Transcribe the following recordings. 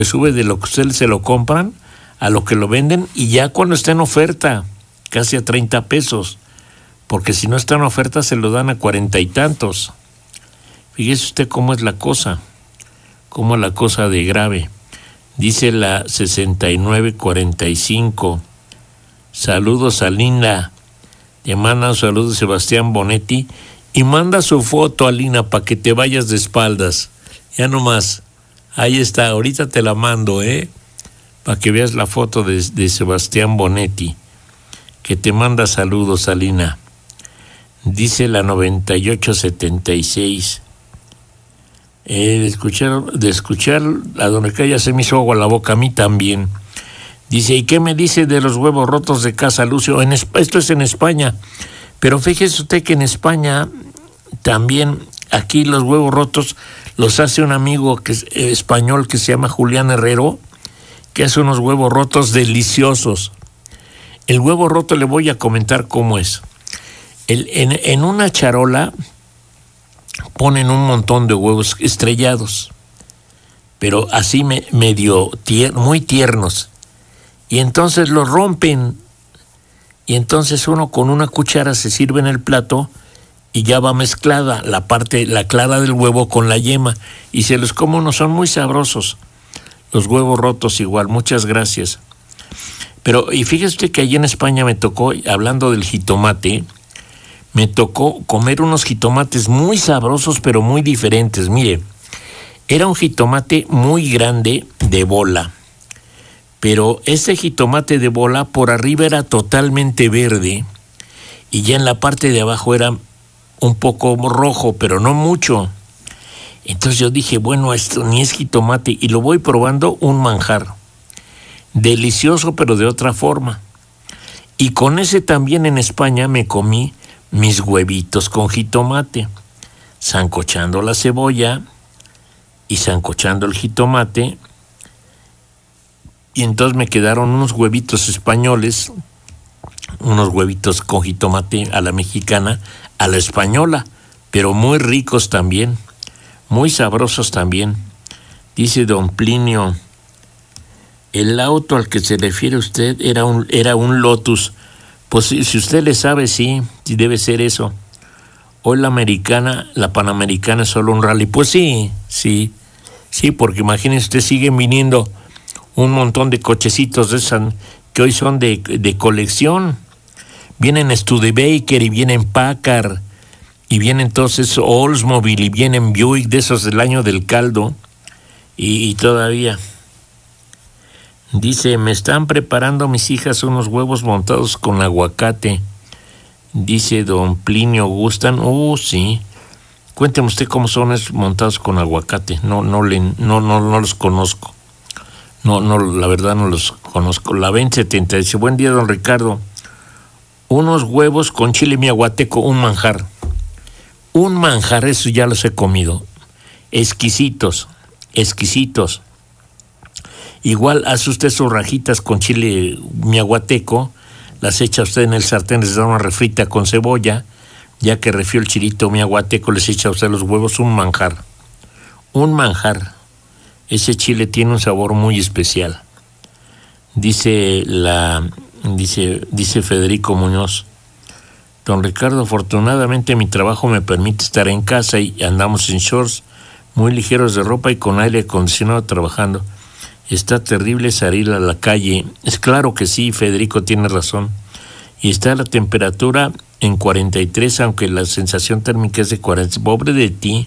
sube de lo que ustedes se lo compran a lo que lo venden, y ya cuando está en oferta, casi a 30 pesos, porque si no está en oferta se lo dan a 40 y tantos. Fíjese usted cómo es la cosa de grave. Dice la 6945, saludos a Lina, te manda un saludo Sebastián Bonetti, y manda su foto a Lina para que te vayas de espaldas, ya nomás, ahí está, ahorita te la mando, para que veas la foto de Sebastián Bonetti, que te manda saludos a Lina. Dice la 9876, de escuchar a don Ricardo ya se me hizo agua la boca, a mí también. Dice, ¿y qué me dice de los huevos rotos de Casa Lucio? Esto es en España, pero fíjese usted que en España también, aquí los huevos rotos los hace un amigo que es español que se llama Julián Herrero, que hace unos huevos rotos deliciosos. El huevo roto le voy a comentar cómo es. En una charola ponen un montón de huevos estrellados, pero así medio muy tiernos, y entonces los rompen, y entonces uno con una cuchara se sirve en el plato y ya va mezclada la clara del huevo con la yema, y se los come uno, son muy sabrosos. Los huevos rotos igual, muchas gracias. Pero, y fíjese usted que allí en España me tocó, hablando del jitomate, me tocó comer unos jitomates muy sabrosos, pero muy diferentes. Mire, era un jitomate muy grande de bola, pero ese jitomate de bola por arriba era totalmente verde, y ya en la parte de abajo era un poco rojo, pero no mucho. Entonces yo dije, bueno, esto ni es jitomate, y lo voy probando, un manjar. Delicioso, pero de otra forma. Y con ese también en España me comí mis huevitos con jitomate, sancochando la cebolla y sancochando el jitomate, y entonces me quedaron unos huevitos españoles, unos huevitos con jitomate a la mexicana, a la española, pero muy ricos también, muy sabrosos también. Dice don Plinio, el auto al que se refiere usted era un Lotus. Pues si usted le sabe, sí debe ser eso. Hoy la Panamericana es solo un rally. Pues sí, porque imagínese usted, siguen viniendo un montón de cochecitos de esas que hoy son de colección. Vienen Studebaker y vienen Packard y vienen entonces Oldsmobile y vienen Buick, de esos del año del caldo, y todavía. Dice, me están preparando mis hijas unos huevos montados con aguacate. Dice don Plinio, ¿gustan? Sí. Cuénteme usted cómo son esos montados con aguacate. No los conozco. No, la verdad no los conozco. La 2070 dice, buen día, don Ricardo. Unos huevos con chile miahuateco, un manjar. Un manjar, eso ya los he comido. Exquisitos. Igual hace usted sus rajitas con chile miahuateco, las echa usted en el sartén, les da una refrita con cebolla, ya que refrió el chilito miahuateco, les echa usted los huevos, un manjar. Ese chile tiene un sabor muy especial. Dice Federico Muñoz, don Ricardo, afortunadamente mi trabajo me permite estar en casa y andamos en shorts muy ligeros de ropa y con aire acondicionado trabajando. Está terrible salir a la calle. Es claro que sí, Federico tiene razón. Y está la temperatura en 43, aunque la sensación térmica es de 40. Pobre de ti.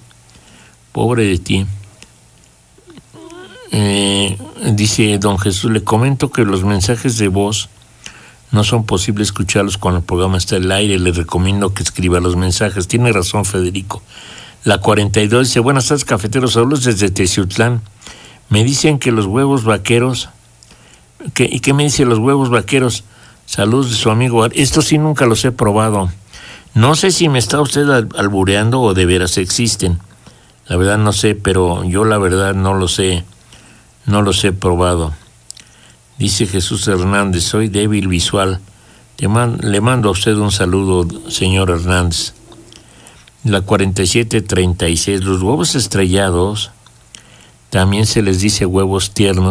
Dice don Jesús, le comento que los mensajes de voz no son posibles escucharlos cuando el programa está al aire. Le recomiendo que escriba los mensajes. Tiene razón, Federico. La 42 dice, buenas tardes, cafeteros, saludos desde Teciutlán. Me dicen que los huevos vaqueros, ¿y qué me dicen los huevos vaqueros? Saludos de su amigo. Estos sí nunca los he probado. No sé si me está usted albureando o de veras existen. La verdad no sé, pero yo la verdad no los he probado. Dice Jesús Hernández, soy débil visual. Le mando a usted un saludo, señor Hernández. La 4736, los huevos estrellados, también se les dice huevos tiernos.